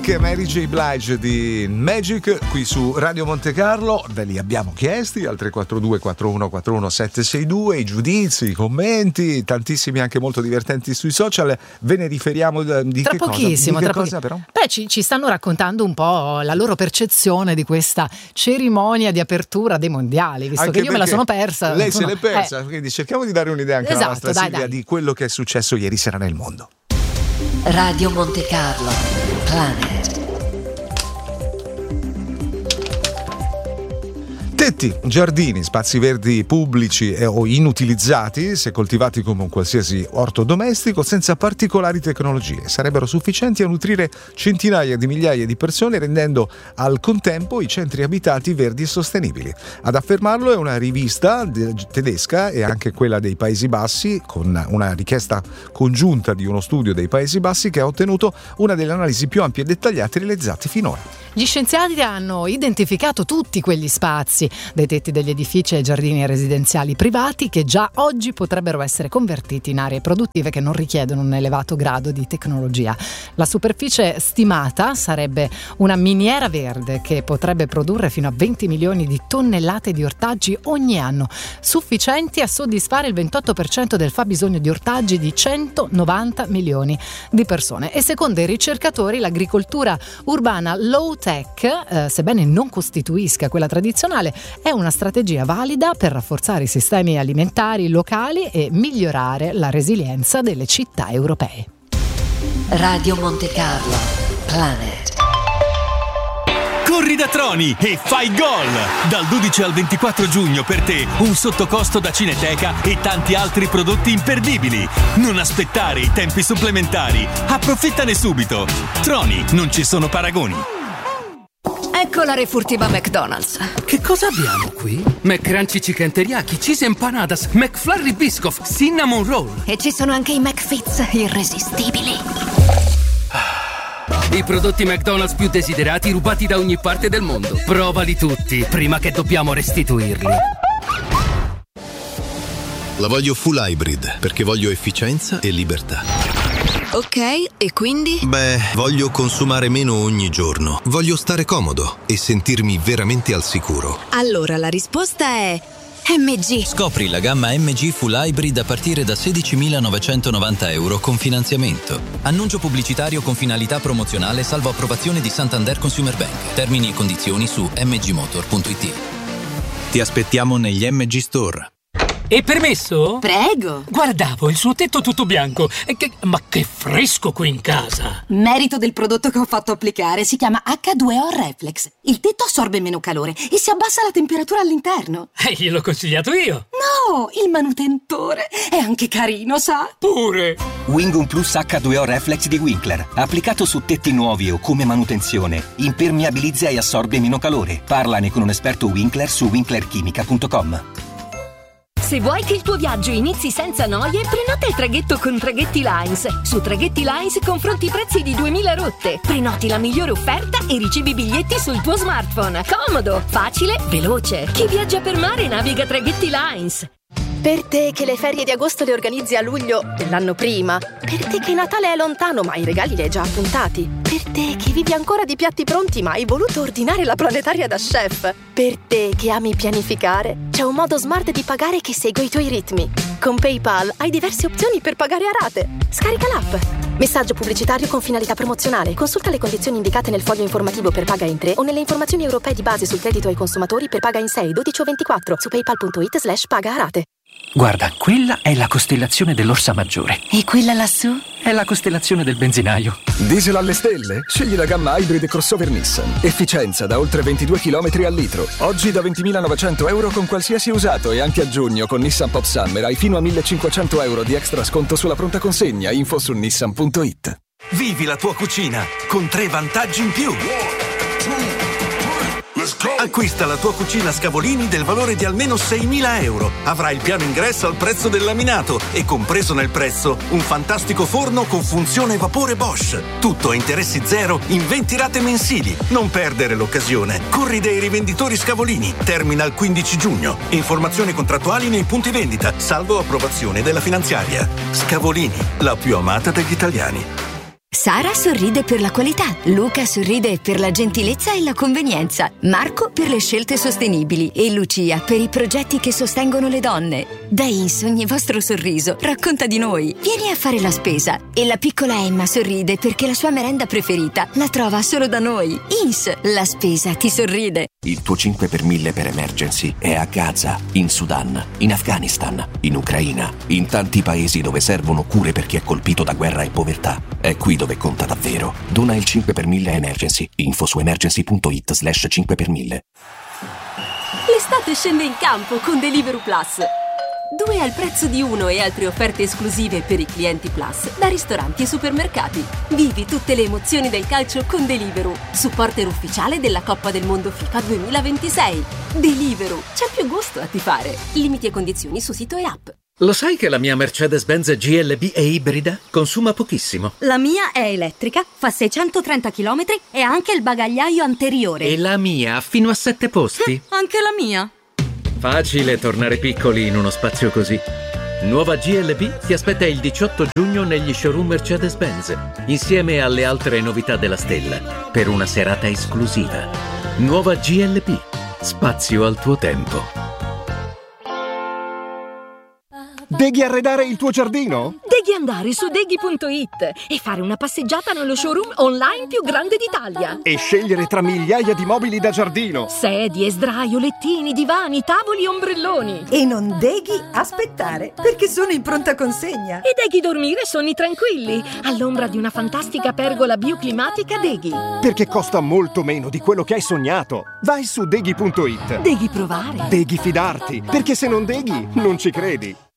Mike e Mary J. Blige di Magic qui su Radio Monte Carlo. Ve li abbiamo chiesti al 342 4141 762 i giudizi, i commenti, tantissimi anche molto divertenti sui social. Ve ne riferiamo di tra che pochissimo, cosa? Di che tra cosa però? Beh, ci stanno raccontando un po' la loro percezione di questa cerimonia di apertura dei mondiali, visto Anche che io me la sono persa. Lei se l'è persa, quindi cerchiamo di dare un'idea anche alla nostra Silvia dai. di quello che è successo ieri sera nel mondo. Radio Monte Carlo Planet. Tetti, giardini, spazi verdi pubblici o inutilizzati, se coltivati come un qualsiasi orto domestico, senza particolari tecnologie, sarebbero sufficienti a nutrire centinaia di migliaia di persone, rendendo al contempo i centri abitati verdi e sostenibili. Ad affermarlo è una rivista tedesca e anche quella dei Paesi Bassi, con una richiesta congiunta di uno studio dei Paesi Bassi che ha ottenuto una delle analisi più ampie e dettagliate realizzate finora. Gli scienziati hanno identificato tutti quegli spazi, dai tetti degli edifici ai giardini residenziali privati, che già oggi potrebbero essere convertiti in aree produttive che non richiedono un elevato grado di tecnologia. La superficie stimata sarebbe una miniera verde che potrebbe produrre fino a 20 milioni di tonnellate di ortaggi ogni anno, sufficienti a soddisfare il 28% del fabbisogno di ortaggi di 190 milioni di persone. E secondo i ricercatori l'agricoltura urbana low tech, sebbene non costituisca quella tradizionale, è una strategia valida per rafforzare i sistemi alimentari locali e migliorare la resilienza delle città europee. Radio Monte Carlo Planet. Corri da Troni e fai gol! Dal 12 al 24 giugno per te un sottocosto da Cineteca e tanti altri prodotti imperdibili. Non aspettare i tempi supplementari. Approfittane subito. Troni, non ci sono paragoni. Ecco la refurtiva McDonald's. Che cosa abbiamo qui? McCrunchy Chicken Teriyaki, Cheese Empanadas, McFlurry Biscoff, Cinnamon Roll. E ci sono anche i McFits irresistibili. I prodotti McDonald's più desiderati rubati da ogni parte del mondo. Provali tutti prima che dobbiamo restituirli. La voglio full hybrid perché voglio efficienza e libertà. Ok, e quindi? Beh, voglio consumare meno ogni giorno. Voglio stare comodo e sentirmi veramente al sicuro. Allora la risposta è MG. Scopri la gamma MG Full Hybrid a partire da €16.990 con finanziamento. Annuncio pubblicitario con finalità promozionale salvo approvazione di Santander Consumer Bank. Termini e condizioni su mgmotor.it. Ti aspettiamo negli MG Store. E permesso? Prego. Guardavo il suo tetto tutto bianco. Ma che fresco qui in casa! Merito del prodotto che ho fatto applicare, si chiama H2O Reflex. Il tetto assorbe meno calore e si abbassa la temperatura all'interno. Gliel'ho consigliato io. No, il manutentore è anche carino, sa? Pure. Wingum Plus H2O Reflex di Winkler. Applicato su tetti nuovi o come manutenzione, impermeabilizza e assorbe meno calore. Parlane con un esperto Winkler su winklerchimica.com. Se vuoi che il tuo viaggio inizi senza noie, prenota il traghetto con Traghetti Lines. Su Traghetti Lines confronti i prezzi di 2000 rotte. Prenoti la migliore offerta e ricevi i biglietti sul tuo smartphone. Comodo, facile, veloce. Chi viaggia per mare naviga Traghetti Lines. Per te che le ferie di agosto le organizzi a luglio dell'anno prima. Per te che Natale è lontano ma i regali li hai già appuntati. Per te che vivi ancora di piatti pronti ma hai voluto ordinare la planetaria da chef. Per te che ami pianificare, c'è un modo smart di pagare che segue i tuoi ritmi. Con PayPal hai diverse opzioni per pagare a rate. Scarica l'app. Messaggio pubblicitario con finalità promozionale. Consulta le condizioni indicate nel foglio informativo per paga in 3 o nelle informazioni europee di base sul credito ai consumatori per paga in 6, 12 o 24 su paypal.it/paga a rate. Guarda, quella è la costellazione dell'Orsa Maggiore. E quella lassù? È la costellazione del benzinaio. Diesel alle stelle? Scegli la gamma hybrid crossover Nissan. Efficienza da oltre 22 km al litro. Oggi da €20.900 con qualsiasi usato e anche a giugno con Nissan Pop Summer hai fino a €1.500 di extra sconto sulla pronta consegna. Info su nissan.it. Vivi la tua cucina con 3 vantaggi in più. Acquista la tua cucina Scavolini del valore di almeno €6.000. Avrai il piano ingresso al prezzo del laminato e compreso nel prezzo un fantastico forno con funzione vapore Bosch. Tutto a interessi zero in 20 rate mensili. Non perdere l'occasione. Corri dai rivenditori Scavolini. Termina il 15 giugno. Informazioni contrattuali nei punti vendita, salvo approvazione della finanziaria. Scavolini, la più amata degli italiani. Sara sorride per la qualità, Luca sorride per la gentilezza e la convenienza, Marco per le scelte sostenibili e Lucia per i progetti che sostengono le donne. Da Ins ogni vostro sorriso racconta di noi. Vieni a fare la spesa. E la piccola Emma sorride perché la sua merenda preferita la trova solo da noi. Ins, la spesa ti sorride. Il tuo 5 per 1000 per emergency è a Gaza, in Sudan, in Afghanistan, in Ucraina, in tanti paesi dove servono cure per chi è colpito da guerra e povertà. È qui dove conta davvero. Dona il 5 per 1000 emergency. Info su emergency.it/5 per 1000. L'estate scende in campo con Deliveroo Plus. 2 al prezzo di 1 e altre offerte esclusive per i clienti Plus da ristoranti e supermercati. Vivi tutte le emozioni del calcio con Deliveroo, supporter ufficiale della Coppa del Mondo FIFA 2026. Deliveroo, c'è più gusto a tifare. Limiti e condizioni su sito e app. Lo sai che la mia Mercedes-Benz GLB è ibrida? Consuma pochissimo. La mia è elettrica, fa 630 km e ha anche il bagagliaio anteriore. E la mia ha fino a 7 posti. Anche la mia. Facile tornare piccoli in uno spazio così. Nuova GLB ti aspetta il 18 giugno negli showroom Mercedes-Benz, insieme alle altre novità della stella, per una serata esclusiva. Nuova GLB, spazio al tuo tempo. Devi arredare il tuo giardino? Devi andare su deghi.it e fare una passeggiata nello showroom online più grande d'Italia. E scegliere tra migliaia di mobili da giardino. Sedie, sdraio, lettini, divani, tavoli, ombrelloni. E non devi aspettare, perché sono in pronta consegna. E devi dormire sonni tranquilli, all'ombra di una fantastica pergola bioclimatica Deghi. Perché costa molto meno di quello che hai sognato. Vai su deghi.it. Devi provare. Devi fidarti, perché se non deghi, non ci credi.